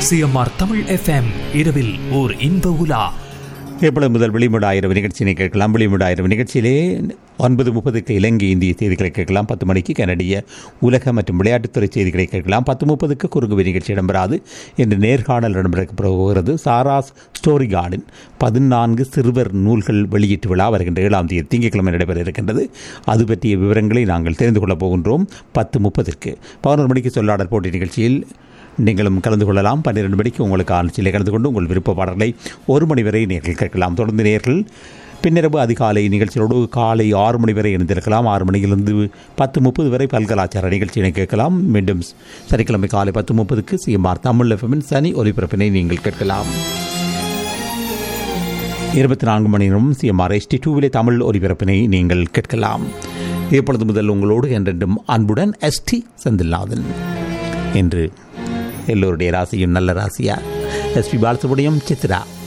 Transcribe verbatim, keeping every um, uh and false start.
CMR Tamil FM இரவில் ஓர் இன்ப உலா. எப்பொழுது முதல் வெளிமுட ஆயிரம் நிகழ்ச்சியை கேட்கலாம். வெளிமுட ஆயிரம் நிகழ்ச்சியிலே ஒன்பது முப்பதுக்கு இலங்கை இந்திய செய்திகளை கேட்கலாம். பத்து மணிக்கு கனடிய உலக மற்றும் விளையாட்டுத்துறை செய்திகளை கேட்கலாம். பத்து முப்பதுக்கு குறுங்குவி நிகழ்ச்சி இடம்பெறாது என்று நேர்காணல் இடம்பெறப் போகிறது. சாராஸ் ஸ்டோரி கார்டன் பதினான்கு சிறுவர் நூல்கள் வெளியீட்டு விழா வருகின்ற ஏழாம் தேதி திங்கட்கிழமை நடைபெற இருக்கின்றது. அது பற்றிய விவரங்களை நாங்கள் தெரிந்து கொள்ளப் போகின்றோம். பத்து முப்பதற்கு பதினொரு மணிக்கு சொல்லாடல் போட்டி நிகழ்ச்சியில் நீங்களும் கலந்து கொள்ளலாம். பன்னிரண்டு மணிக்கு உங்களுக்கு ஆட்சியில் கலந்து கொண்டு உங்கள் விருப்ப பாடல்களை ஒரு மணி வரை நேர்கள் கேட்கலாம். தொடர்ந்து நேர்கள் பின்னிரவு அதிகாலை நிகழ்ச்சியோடு காலை ஆறு மணி வரை இணைந்திருக்கலாம். ஆறு மணியிலிருந்து பத்து முப்பது வரை பல்கலாச்சார நிகழ்ச்சியினை கேட்கலாம். மீண்டும் சனிக்கிழமை காலை பத்து முப்பதுக்கு சிஎம்ஆர் தமிழ் எஃப்எம்மின் சனி ஒலிபரப்பினை நீங்கள் கேட்கலாம். இருபத்தி நான்கு மணி நேரம் சிஎம்ஆர் எஸ்டி டூவிலே தமிழ் ஒலிபரப்பினை நீங்கள் கேட்கலாம். இப்பொழுது முதல் உங்களோடு என்றென்றும் அன்புடன் எஸ்டி செந்தில்நாதன். என்று எல்லோருடைய ராசியும் நல்ல ராசியா. எஸ்பி பாலசுப்ரமணியம், சித்ரா.